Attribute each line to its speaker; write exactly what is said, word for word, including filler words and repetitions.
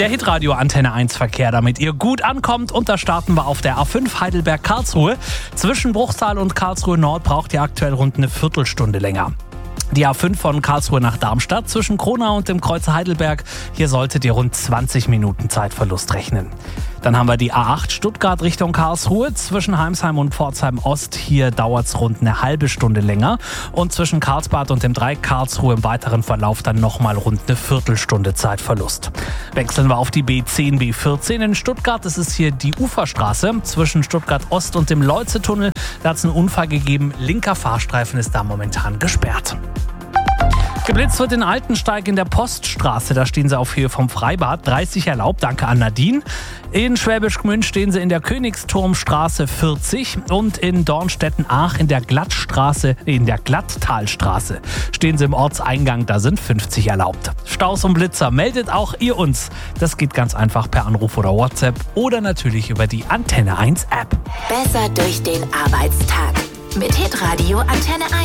Speaker 1: Der Hitradio Antenne eins Verkehr, damit ihr gut ankommt. Und da starten wir auf der A fünf Heidelberg-Karlsruhe. Zwischen Bruchsal und Karlsruhe Nord braucht ihr aktuell rund eine Viertelstunde länger. Die A fünf von Karlsruhe nach Darmstadt zwischen Kronau und dem Kreuzer Heidelberg. Hier solltet ihr rund zwanzig Minuten Zeitverlust rechnen. Dann haben wir die A acht Stuttgart Richtung Karlsruhe zwischen Heimsheim und Pforzheim Ost. Hier dauert es rund eine halbe Stunde länger. Und zwischen Karlsbad und dem Dreieck Karlsruhe im weiteren Verlauf dann nochmal rund eine Viertelstunde Zeitverlust. Wechseln wir auf die B zehn, B vierzehn in Stuttgart. Das ist hier die Uferstraße zwischen Stuttgart Ost und dem Leuze-Tunnel. Da hat es einen Unfall gegeben. Linker Fahrstreifen ist da momentan gesperrt. Geblitzt wird in Altensteig in der Poststraße. Da stehen sie auf Höhe vom Freibad. dreißig erlaubt, danke an Nadine. In Schwäbisch Gmünd stehen sie in der Königsturmstraße vierzig. Und in Dornstetten-Ach in der Glattstraße, in der Glatttalstraße stehen sie im Ortseingang. Da sind fünfzig erlaubt. Staus und Blitzer, meldet auch ihr uns. Das geht ganz einfach per Anruf oder WhatsApp oder natürlich über die Antenne eins App.
Speaker 2: Besser durch den Arbeitstag mit Hitradio Antenne eins.